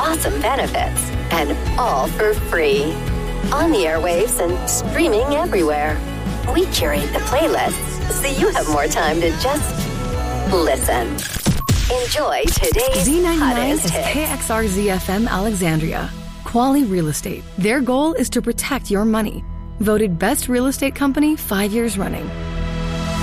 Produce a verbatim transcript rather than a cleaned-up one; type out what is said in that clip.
awesome benefits, and all for free. On the airwaves and streaming everywhere. We curate the playlists so you have more time to just listen. Enjoy today's Z ninety-nine hottest is hits. K X R Z F M Alexandria. Quality Real Estate. Their goal is to protect your money. Voted best real estate company five years running.